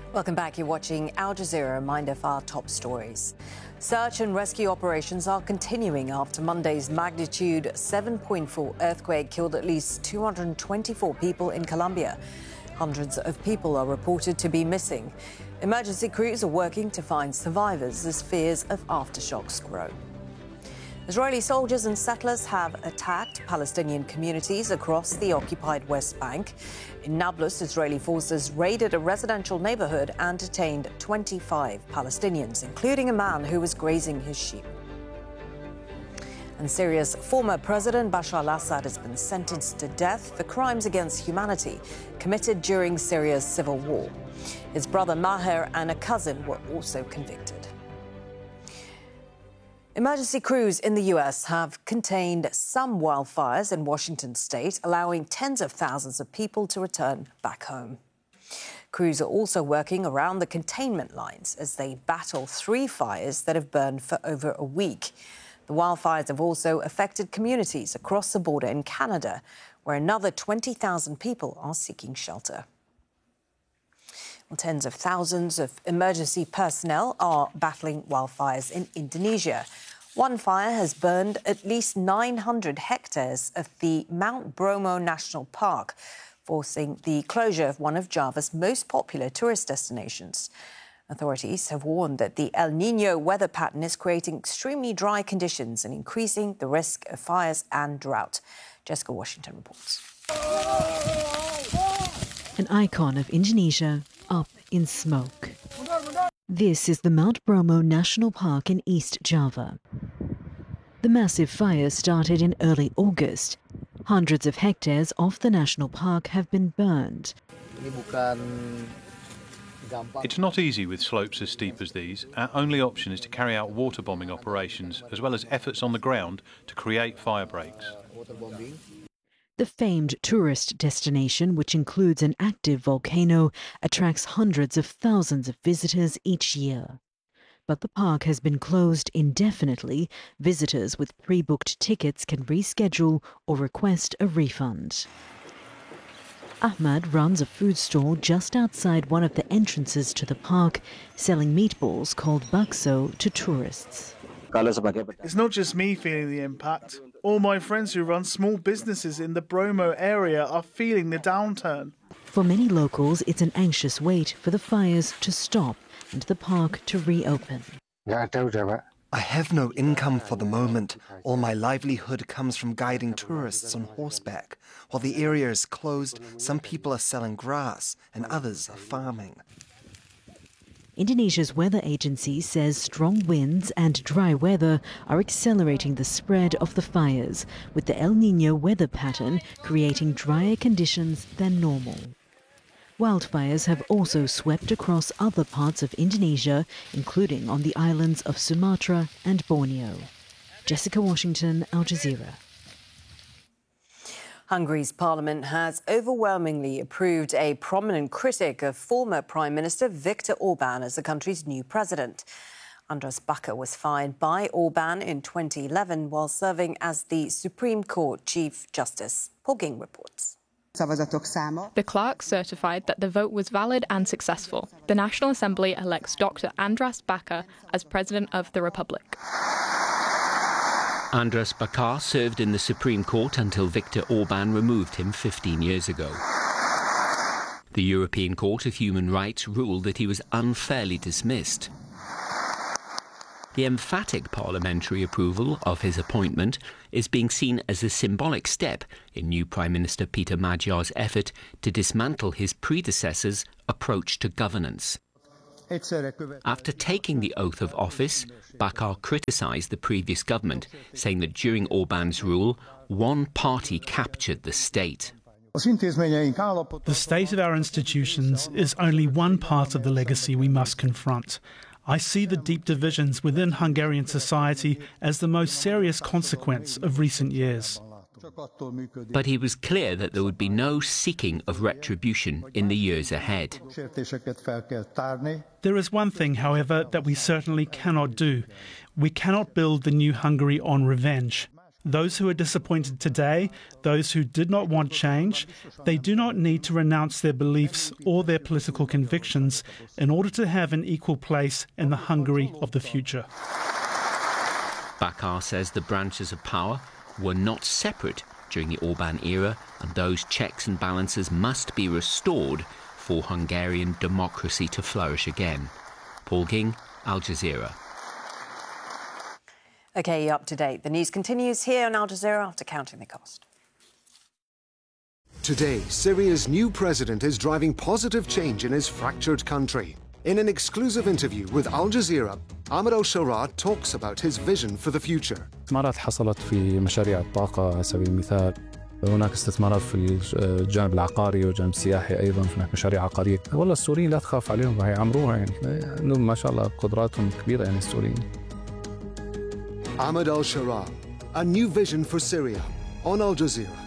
Welcome back. You're watching Al Jazeera. A reminder of our top stories. Search and rescue operations are continuing after Monday's magnitude 7.4 earthquake killed at least 224 people in Colombia. Hundreds of people are reported to be missing. Emergency crews are working to find survivors as fears of aftershocks grow. Israeli soldiers and settlers have attacked Palestinian communities across the occupied West Bank. In Nablus, Israeli forces raided a residential neighborhood and detained 25 Palestinians, including a man who was grazing his sheep. And Syria's former president Bashar al-Assad has been sentenced to death for crimes against humanity committed during Syria's civil war. His brother Maher and a cousin were also convicted. Emergency crews in the U.S. have contained some wildfires in Washington state, allowing tens of thousands of people to return back home. Crews are also working around the containment lines as they battle 3 fires that have burned for over a week. The wildfires have also affected communities across the border in Canada, where another 20,000 people are seeking shelter. Well, tens of thousands of emergency personnel are battling wildfires in Indonesia. One fire has burned at least 900 hectares of the Mount Bromo National Park, forcing the closure of one of Java's most popular tourist destinations. Authorities have warned that the El Niño weather pattern is creating extremely dry conditions and increasing the risk of fires and drought. Jessica Washington reports. An icon of Indonesia up in smoke. This is the Mount Bromo National Park in East Java. The massive fire started in early August. Hundreds of hectares off the national park have been burned. It's not easy with slopes as steep as these. Our only option is to carry out water bombing operations, as well as efforts on the ground to create fire breaks. The famed tourist destination, which includes an active volcano, attracts hundreds of thousands of visitors each year. But the park has been closed indefinitely. Visitors with pre-booked tickets can reschedule or request a refund. Ahmad runs a food stall just outside one of the entrances to the park, selling meatballs called bakso to tourists. It's not just me feeling the impact. All my friends who run small businesses in the Bromo area are feeling the downturn. For many locals, it's an anxious wait for the fires to stop and the park to reopen. I have no income for the moment. All my livelihood comes from guiding tourists on horseback. While the area is closed, some people are selling grass and others are farming. Indonesia's weather agency says strong winds and dry weather are accelerating the spread of the fires, with the El Niño weather pattern creating drier conditions than normal. Wildfires have also swept across other parts of Indonesia, including on the islands of Sumatra and Borneo. Jessica Washington, Al Jazeera. Hungary's parliament has overwhelmingly approved a prominent critic of former Prime Minister Viktor Orban as the country's new president. András Baka was fired by Orban in 2011 while serving as the Supreme Court Chief Justice. Paul Ging reports. The clerk certified that the vote was valid and successful. The National Assembly elects Dr. András Baka as President of the Republic. András Baka served in the Supreme Court until Viktor Orban removed him 15 years ago. The European Court of Human Rights ruled that he was unfairly dismissed. The emphatic parliamentary approval of his appointment is being seen as a symbolic step in new Prime Minister Peter Magyar's effort to dismantle his predecessor's approach to governance. After taking the oath of office, Baka criticised the previous government, saying that during Orban's rule, one party captured the state. The state of our institutions is only one part of the legacy we must confront. I see the deep divisions within Hungarian society as the most serious consequence of recent years. But he was clear that there would be no seeking of retribution in the years ahead. There is one thing, however, that we certainly cannot do. We cannot build the new Hungary on revenge. Those who are disappointed today, those who did not want change, they do not need to renounce their beliefs or their political convictions in order to have an equal place in the Hungary of the future. Bakar says the branches of power were not separate during the Orban era, and those checks and balances must be restored for Hungarian democracy to flourish again. Paul King, Al Jazeera. OK, up to date. The news continues here on Al Jazeera after counting the cost. Today, Syria's new president is driving positive change in his fractured country. In an exclusive interview with Al Jazeera, Ahmed al-Sharaa talks about his vision for the future. استثمارات حصلت في مشاريع الطاقة على سبيل المثال. هناك استثمارات في الجانب العقاري والجانب السياحي أيضا، هناك مشاريع عقارية. والله السوريين لا تخاف عليهم، راح يعمروها يعني. عندهم ما شاء الله قدراتهم كبيرة يعني السوريين. Ahmed al-Sharaa, a new vision for Syria on Al Jazeera.